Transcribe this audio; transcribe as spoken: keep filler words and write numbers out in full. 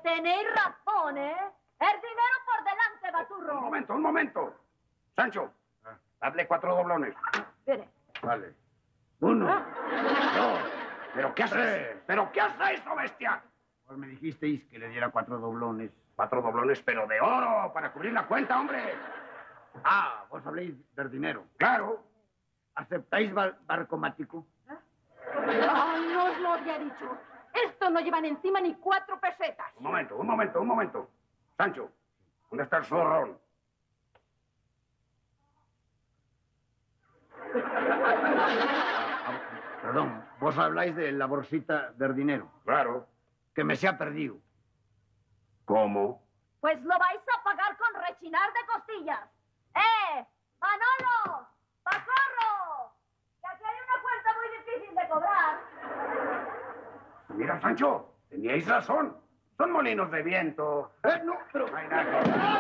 tenéis razón, ¿eh? El dinero por delante, baturro. Un momento, un momento. Sancho, hazle cuatro doblones. Mire. Vale. Uno, dos. ¿Pero qué haces? ¿Pero qué haces eso, bestia? Pues me dijisteis que le diera cuatro doblones. Cuatro doblones, pero de oro, para cubrir la cuenta, hombre. Ah, vos habléis del dinero. Claro. ¿Aceptáis bar barcomático? ¿Eh? Ay, no os lo había dicho. Esto no llevan encima ni cuatro pesetas. Un momento, un momento, un momento. Sancho, ¿dónde está el zorrón? Ah, perdón, vos habláis de la bolsita del dinero. Claro. Que me se ha perdido. ¿Cómo? Pues lo vais a pagar con rechinar de costillas. ¡Eh! ¡Manolo! ¡Pacorro! Que aquí hay una cuenta muy difícil de cobrar. Mira, Sancho, teníais razón. Son molinos de viento. Eh, no, pero... No hay nada que...